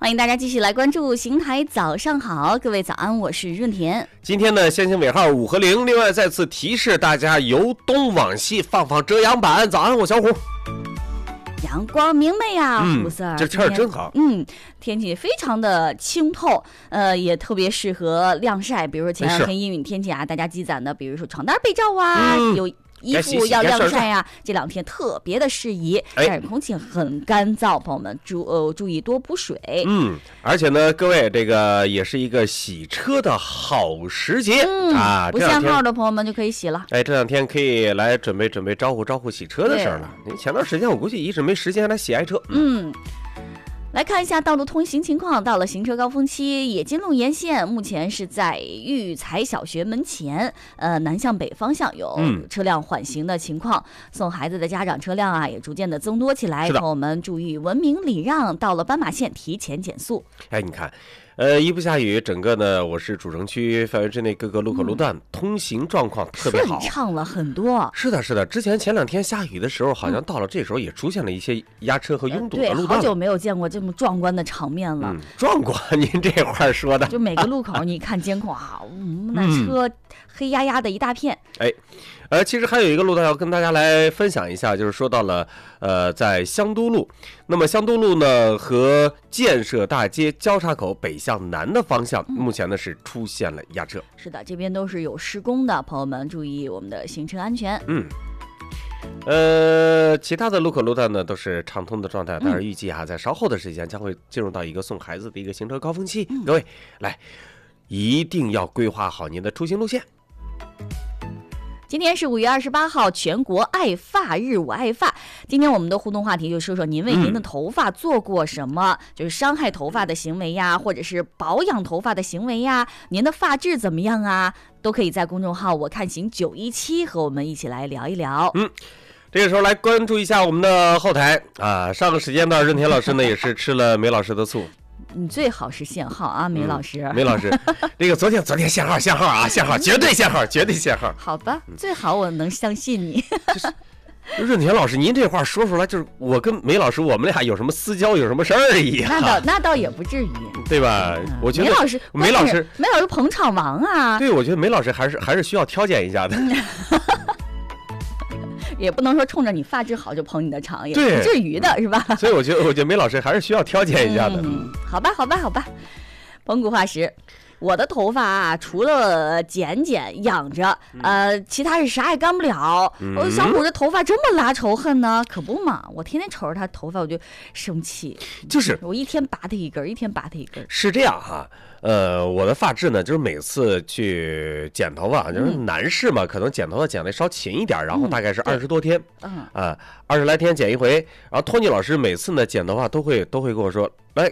欢迎大家继续来关注邢台早上好，各位早安，我是润田。 今天呢，限行尾号5和0。另外再次提示大家，由东往西放遮阳板。早安，我小虎。 阳光明媚啊，虎 Sir， 这天儿真好。 天气非常的清透，也特别适合晾晒。比如说前两天阴雨天气啊，大家积攒的，比如说床单被罩啊，有衣服要晾晒呀，这两天特别的适宜，但是空气很干燥，朋友们注意多补水。 而且呢，各位这个也是一个洗车的好时节啊， 不限号的朋友们就可以洗了。 这两天可以来准备招呼洗车的事儿了。前段时间我估计一直没时间来洗爱车。 来看一下道路通行情况，到了行车高峰期，冶金路沿线目前是在育才小学门前，南向北方向有车辆缓行的情况，送孩子的家长车辆啊也逐渐的增多起来，朋友们注意文明礼让，到了斑马线提前减速。 你看。一不下雨，整个呢我是主城区范围之内各个路口路段通行状况特别好， 顺畅了很多。 是的，前两天下雨的时候，好像到了这时候也出现了一些压车和拥堵的路段。 好久没有见过这么壮观的场面了。 壮观，您这话说的。 就每个路口你看监控啊，那车黑压压的一大片。 其实还有一个路段要跟大家来分享一下，就是说到了在香都路，那么香都路呢和建设大街交叉口北向南的方向，目前呢是出现了压车。 是的，这边都是有施工的，朋友们注意我们的行车安全。 其他的路口路段呢都是畅通的状态，但是预计在稍后的时间将会进入到一个送孩子的一个行车高峰期。各位来，一定要规划好您的出行路线。 今天是5月28号，全国爱发日，我爱发。今天我们的互动话题就说说您为您的头发做过什么，就是伤害头发的行为呀，或者是保养头发的行为呀，您的发质怎么样啊？都可以在公众号我看行917和我们一起来聊一聊。 这个时候来关注一下我们的后台啊，上个时间段润田老师呢也是吃了梅老师的醋。 你最好是限号啊，梅老师。 梅老师，这个昨天限号啊，限号，绝对限号。 好吧，最好我能相信你。 润田老师，您这话说出来，就是我跟梅老师我们俩有什么私交，有什么事儿一样。 那倒也不至于， 对吧？我觉得梅老师捧场王啊。 对，我觉得梅老师还是需要挑拣一下的。 也不能说冲着你发质好就捧你的场，也不至于的是吧？ 所以我觉得梅老师还是需要挑拣一下的。 好吧。彭古化石，我的头发啊，除了剪养着，其他是啥也干不了。小虎这头发这么拉仇恨呢？可不嘛，我天天瞅着他头发我就生气， 就是我一天拔他一根。 是这样哈。我的发质呢，就是每次去剪头发，就是男士嘛，可能剪头发剪得稍勤一点，然后大概是20多天，20来天剪一回。然后托尼老师每次呢剪头发都会跟我说，来